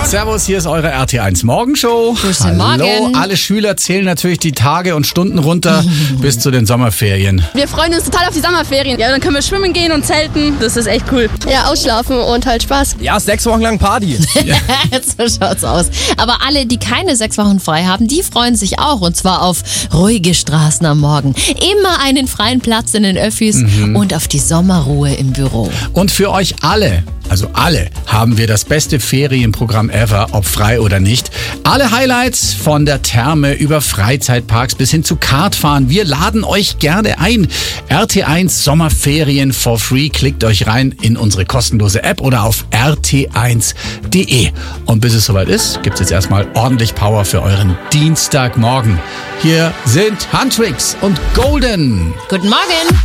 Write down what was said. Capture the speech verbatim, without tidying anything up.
Servus, hier ist eure R T eins Morgenshow. Guten Hallo, Morgen. alle Schüler zählen natürlich die Tage und Stunden runter bis zu den Sommerferien. Wir freuen uns total auf die Sommerferien. Ja, dann können wir schwimmen gehen und zelten. Das ist echt cool. Ja, ausschlafen und halt Spaß. Ja, sechs Wochen lang Party. So schaut's aus. Aber alle, die keine sechs Wochen frei haben, die freuen sich auch. Und zwar auf ruhige Straßen am Morgen. Immer einen freien Platz in den Öffis Mhm. und auf die Sommerruhe im Büro. Und für euch alle, also alle, haben wir das beste Ferienprogramm ever, ob frei oder nicht. Alle Highlights von der Therme über Freizeitparks bis hin zu Kartfahren. Wir laden euch gerne ein. R T eins Sommerferien for free. Klickt euch rein in unsere kostenlose App oder auf r t eins punkt d e. Und bis es soweit ist, gibt's jetzt erstmal ordentlich Power für euren Dienstagmorgen. Hier sind Huntrix und Golden. Guten Morgen.